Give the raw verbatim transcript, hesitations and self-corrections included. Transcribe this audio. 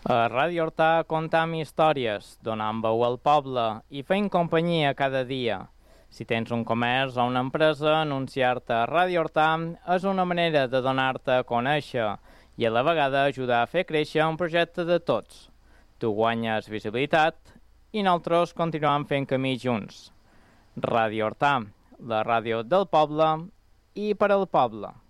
A Ràdio Hortà contam històries, donant veu al poble i fent companyia cada dia. Si tens un comerç o una empresa, anunciar-te a Ràdio Hortà és una manera de donar-te a conèixer i a la vegada ajudar a fer créixer un projecte de tots. Tu guanyes visibilitat i nosaltres continuem fent camí junts. Ràdio Hortà, la ràdio del poble i per al poble.